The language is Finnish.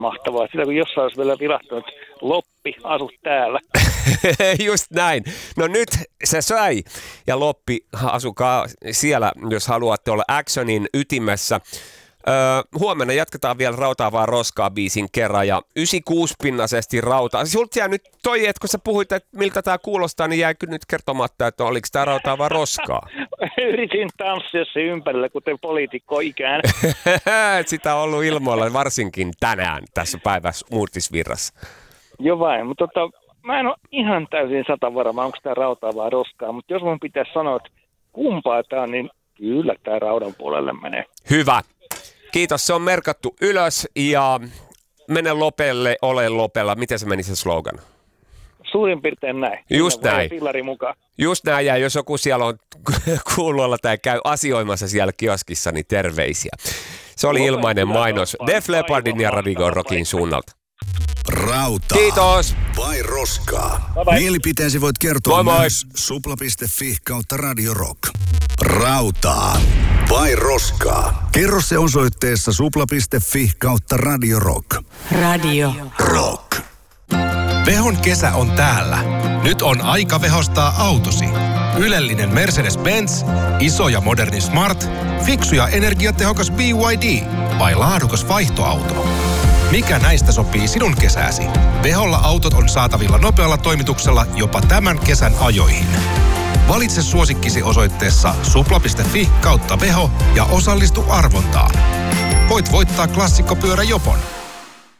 Mahtavaa. Sitä kun jossain olisi vielä vilahtanut, Loppi, asut täällä. Just näin. No nyt se sai. Ja Loppi, asukaa siellä, jos haluatte olla actionin ytimessä. Huomenna jatketaan vielä Rautaa vaan roskaa -biisin kerran ja 96-pinnaisesti rautaa. Sulta jää nyt toi, että kun sä puhuit, että miltä tää kuulostaa, niin jää kyllä nyt kertomatta, että oliko tää Rautaa vaan roskaa. Yritin tanssia se ympärillä, kuten poliitikko ikään. Sitä on ollut ilmoilla varsinkin tänään tässä päivässä uutisvirrassa. Joo vain, mutta mä en ole ihan täysin varma, onko tää Rautaa vaan roskaa, mutta jos mun pitäisi sanoa, että kumpaa tää on, niin kyllä tää raudan puolelle menee. Hyvä. Kiitos, se on merkattu ylös ja mene Lopelle, ole Lopella. Miten se meni se slogan? Suurin piirtein näin. Just näin. Pillari mukaan. Just näin, ja jos joku siellä on kuulolla tai käy asioimassa siellä kioskissa, niin terveisiä. Se oli ilmainen mainos Def Leppardin ja Radio Rockin suunnalta. Rautaa Kiitos. vai roskaa? Bye bye. Mielipiteesi voit kertoa Moi moi. myös supla.fi/Radio Rock. Rautaa vai roskaa? Kerro se osoitteessa supla.fi/Radio Rock. Radio Rock. Vehon kesä on täällä. Nyt on aika vehostaa autosi. Ylellinen Mercedes-Benz, iso ja moderni Smart, fiksu ja energiatehokas BYD vai laadukas vaihtoauto? Mikä näistä sopii sinun kesääsi? Veholla autot on saatavilla nopealla toimituksella jopa tämän kesän ajoihin. Valitse suosikkisi osoitteessa supla.fi/veho ja osallistu arvontaan. Voit voittaa klassikkopyörä Jopon.